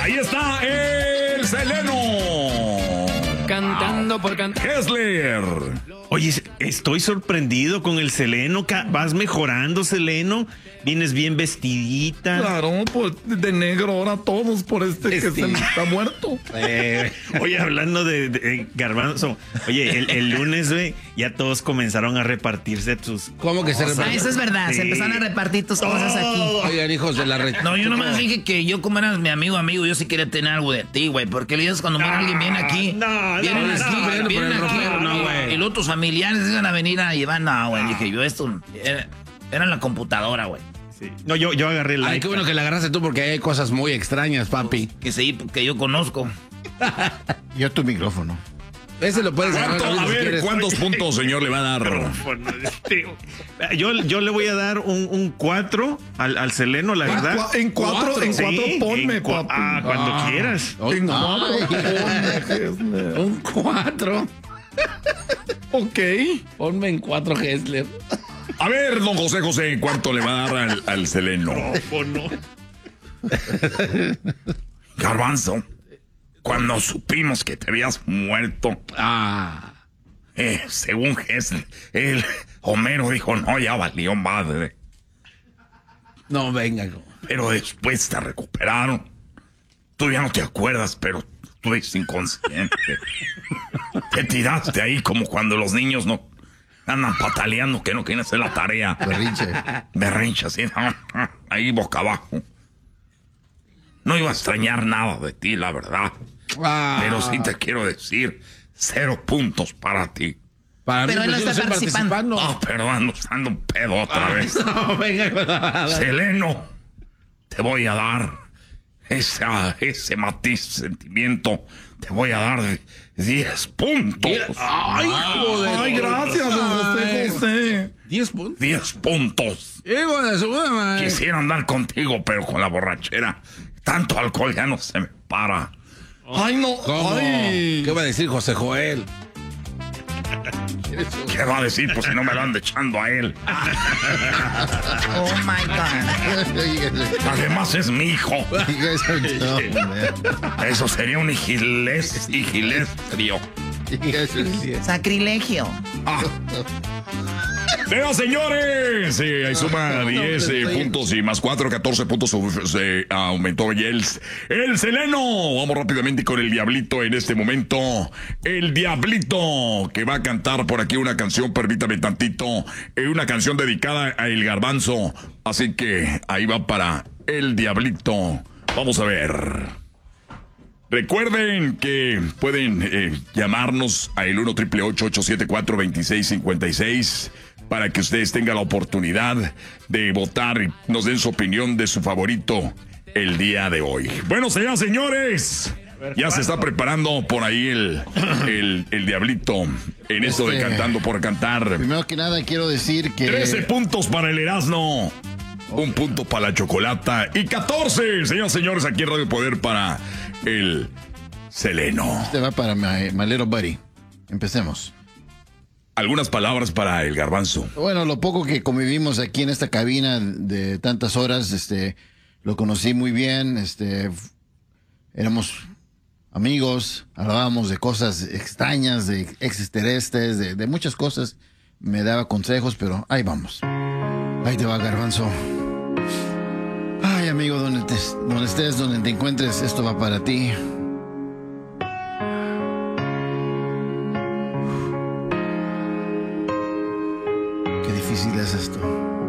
Ahí está el Seleno. Cantando por cantar. Hessler. Oye, estoy sorprendido con el Seleno. Vas mejorando, Seleno. Vienes bien vestidita. Claro, pues de negro ahora todos por que se me está muerto. Oye, hablando de Garbanzo. Oye, el lunes, güey, ya todos comenzaron a repartirse tus... ¿Cómo que se reparten? Eso es verdad, Sí. se empezaron a repartir tus cosas aquí. Oigan, hijos de la red. No, yo nomás dije que yo, como eras mi amigo, yo sí quería tener algo de ti, güey. Porque le dices cuando muere alguien viene aquí. Vienen aquí, no, güey. y luego tus familiares iban a venir a llevar. No, güey, dije yo, esto era en la computadora, güey. Sí. No, yo agarré el Ay, iPad. qué bueno que la agarraste tú porque hay cosas muy extrañas, papi. Que yo conozco. Yo tu micrófono. Ese lo puedes agarrar. A si ver, quieres. ¿cuántos puntos, señor, le va a dar? Yo le voy a dar un 4 al Seleno, la verdad. En cuatro Sí, ponme, papi. Cuando quieras. En cuatro ponme. Un 4. Ok. Ponme en 4, Hessler. A ver, don José, ¿cuánto le va a dar al Seleno? Garbanzo, cuando supimos que te habías muerto, según Hessler, el Homero dijo, no, ya valió madre. No, venga. Pero después te recuperaron. Tú ya no te acuerdas, pero tú eres inconsciente. Te tiraste ahí como cuando los niños no andan pataleando que no quieren hacer la tarea. Berrinche, así, ahí boca abajo. No iba a extrañar nada de ti, la verdad. Pero sí te quiero decir, 0 puntos para ti. Para Pero mí, él no pues, yo está participando. Oh, perdón, ando un pedo otra vez. No, venga. Seleno, te voy a dar ese matiz, sentimiento. Te voy a dar 10 puntos. Ay, joder. Ay, gracias, don José. 10 puntos. 10 puntos. Hijo de su madre. Quisiera andar contigo, pero con la borrachera. Tanto alcohol ya no se me para. Ay, no. ¿Cómo? Ay. ¿Qué va a decir José Joel? ¿Qué va a decir? Pues si no me lo ando echando a él. Oh my God. Además es mi hijo. Eso sería un higilestrio. Sacrilegio. Pero señores, ahí suma 10 puntos y más 4, 14 puntos se aumentó ya el Seleno. Vamos rápidamente con el Diablito en este momento. El Diablito que va a cantar por aquí una canción, permítame tantito, una canción dedicada a El Garbanzo. Así que ahí va para el Diablito. Vamos a ver. Recuerden que pueden llamarnos al 1-888-874-2656 para que ustedes tengan la oportunidad de votar y nos den su opinión de su favorito el día de hoy. Bueno, señores, ya se está preparando por ahí el Diablito en esto de Cantando por Cantar. Primero que nada quiero decir que 13 puntos para el Erasmo, 1 punto para la Chocolata y 14, señores, aquí en Radio Poder para el Seleno. este va para my little buddy. Empecemos. Algunas palabras para el Garbanzo. Bueno, lo poco que convivimos aquí en esta cabina de tantas horas, lo conocí muy bien, éramos amigos, hablábamos de cosas extrañas, de extraterrestres, de muchas cosas. Me daba consejos, pero ahí vamos. Ahí te va, Garbanzo. Ay, amigo, donde estés, donde te encuentres, esto va para ti. Qué difícil es esto.